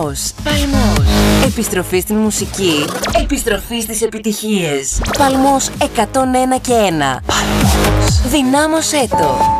Παλμός. Επιστροφή στην μουσική. Επιστροφή στις επιτυχίες. Παλμός 101 και 1. Παλμός. Δυνάμωσέ το.